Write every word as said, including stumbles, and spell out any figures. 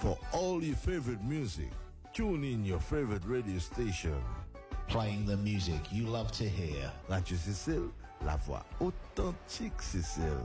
For all your favorite music, tune in your favorite radio station. Playing the music you love to hear. Radio Cécile, la voix authentique Cécile.